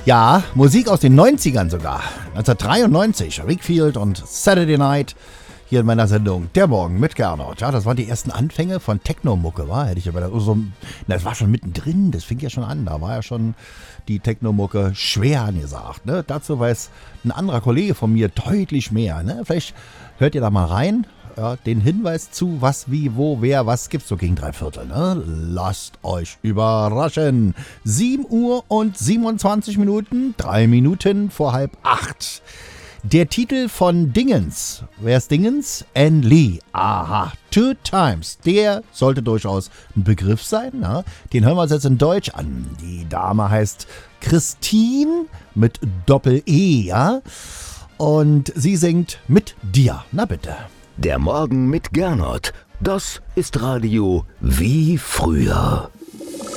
Ja, Musik aus den 90ern sogar. 1993, Wakefield und Saturday Night. Hier in meiner Sendung Der Morgen mit Gernot. Ja, das waren die ersten Anfänge von Techno-Mucke, war? Hätte ich aber das war schon mittendrin, das fing ja schon an. Da war ja schon die Techno-Mucke schwer angesagt. Ne? Dazu weiß ein anderer Kollege von mir deutlich mehr. Ne? Vielleicht hört ihr da mal rein. Ja, den Hinweis zu, was, wie, wo, wer, was gibt's so gegen 3/4. Ne? Lasst euch überraschen. 7 Uhr und 27 Minuten, 3 Minuten vor 7:30. Der Titel von Dingens. Wer ist Dingens? Ann Lee. Aha. 2 Times. Der sollte durchaus ein Begriff sein. Na? Den hören wir uns jetzt in Deutsch an. Die Dame heißt Christine mit Doppel-E, ja? Und sie singt mit dir. Na bitte. Der Morgen mit Gernot. Das ist Radio wie früher.